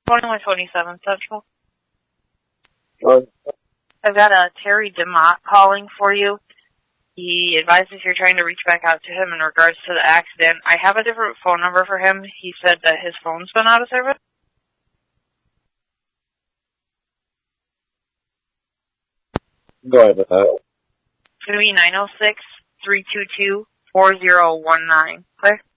2127 Central. Oh, I've got a Terry DeMott calling for you. He advises you're trying to reach back out to him in regards to the accident. I have a different phone number for him. He said that his phone's been out of service. go ahead with that. It's going to be 906-322-4019. Clear?